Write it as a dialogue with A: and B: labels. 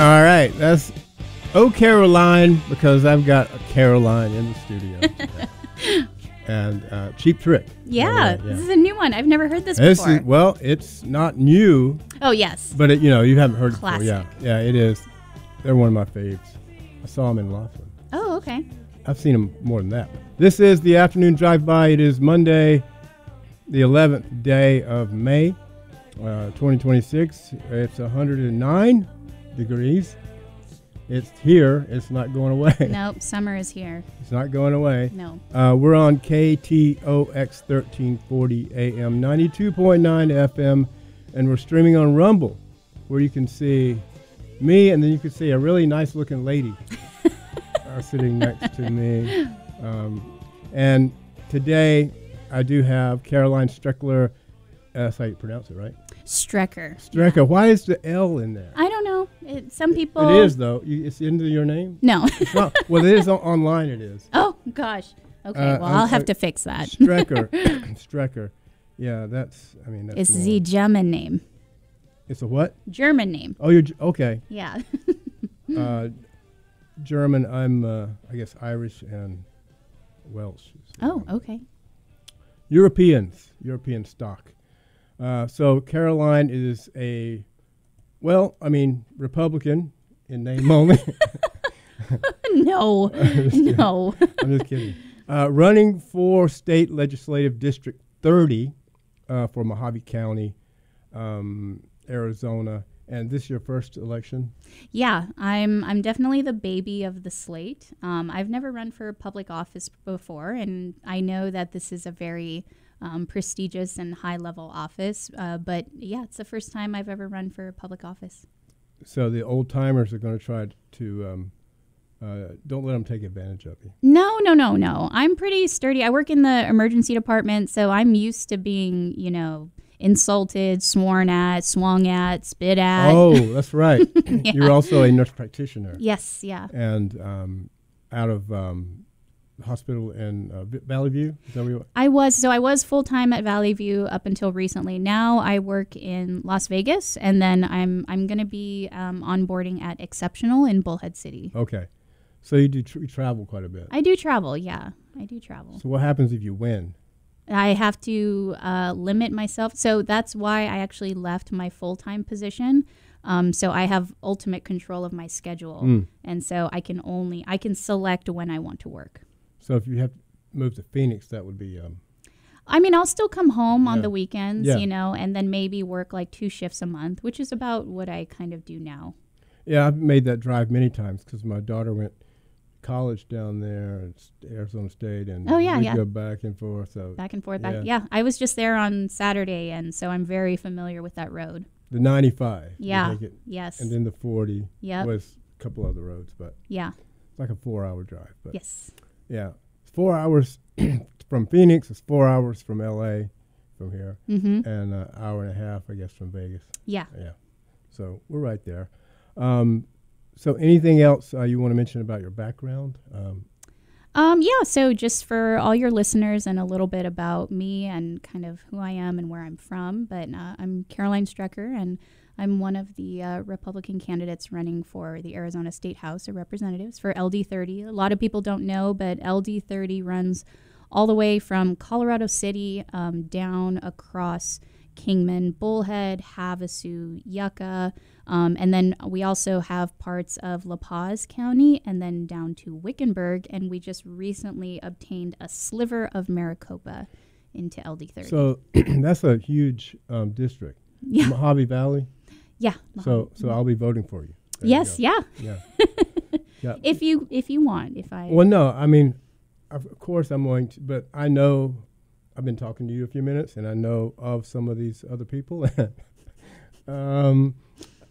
A: All right, that's Oh Caroline, because I've got a Caroline in the studio. And Cheap Trick.
B: Yeah, this is a new one. I've never heard this before.
A: Well, it's not new.
B: Oh, yes.
A: But, you haven't heard
B: Classic.
A: it before. Yeah, it is. They're one of my faves. I saw them in Laughlin.
B: Oh, okay.
A: I've seen them more than that. This is the Afternoon Drive-By. It is Monday, the 11th day of May, 2026. It's 109 degrees. It's here. It's not going away.
B: Nope, summer is here.
A: It's not going away.
B: No.
A: We're on KTOX 1340 AM, 92.9 FM, and we're streaming on Rumble, where you can see me, and then you can see a really nice-looking lady sitting next to me. And today, I do have Caroline Streckler. That's how you pronounce it, right?
B: Strecker.
A: Strecker. Yeah. Why is the L in there?
B: I don't know. Some people...
A: It is, though. It's into your name?
B: No.
A: It's not. Well, it is online, it is.
B: Oh, gosh. Okay, well, I'll have to fix that.
A: Strecker. Strecker. Yeah, that's
B: it's the German name.
A: It's a what?
B: German name.
A: Oh, you're... Okay.
B: Yeah.
A: German. I'm, I guess, Irish and Welsh.
B: So. Oh, okay.
A: European stock. So Caroline is Republican in name only.
B: No.
A: I'm just kidding. Running for State Legislative District 30 for Mojave County, Arizona. And this is your first election?
B: Yeah, I'm definitely the baby of the slate. I've never run for public office before, and I know that this is a very prestigious and high-level office. But yeah, it's the first time I've ever run for public office.
A: So the old-timers are going to try to don't let them take advantage of you.
B: No. I'm pretty sturdy. I work in the emergency department, so I'm used to being, insulted, sworn at, swung at, spit at.
A: Oh, that's right.
B: Yeah.
A: You're also a nurse practitioner.
B: Yes, yeah.
A: And out of hospital in Valley View? Is that where you
B: I was full-time at Valley View up until recently. Now I work in Las Vegas, and then I'm going to be onboarding at Exceptional in Bullhead City.
A: Okay. So you do you travel quite a bit.
B: I do travel, yeah. I do travel.
A: So what happens if you win?
B: I have to limit myself. So that's why I actually left my full-time position. So I have ultimate control of my schedule. And so I can select when I want to work.
A: So if you have to move to Phoenix, that would be...
B: I'll still come home on the weekends, and then maybe work like 2 shifts a month, which is about what I kind of do now.
A: Yeah, I've made that drive many times because my daughter went college down there at Arizona State, and we'd go back and forth. So
B: back and forth. Yeah, I was just there on Saturday, and so I'm very familiar with that road.
A: The 95.
B: Yeah, yes.
A: And then the 40
B: Yep.
A: was a couple other roads, but it's like a 4-hour drive. But
B: yes.
A: Yeah, 4 hours from Phoenix. It's 4 hours from L.A. from here, and an hour and a half, I guess, from Vegas.
B: Yeah.
A: Yeah. So we're right there. So anything else you want to mention about your background?
B: So just for all your listeners and a little bit about me and kind of who I am and where I'm from. But I'm Caroline Strecker, and I'm one of the Republican candidates running for the Arizona State House of Representatives for LD30. A lot of people don't know, but LD30 runs all the way from Colorado City down across Kingman, Bullhead, Havasu, Yucca, and then we also have parts of La Paz County and then down to Wickenburg, and we just recently obtained a sliver of Maricopa into LD30.
A: So that's a huge district.
B: Yeah.
A: Mojave Valley?
B: Yeah.
A: So I'll be voting for you. There
B: yes,
A: you
B: yeah.
A: Yeah.
B: If you want,
A: Well, no, I mean, of course I'm going to, but I know I've been talking to you a few minutes, and I know of some of these other people.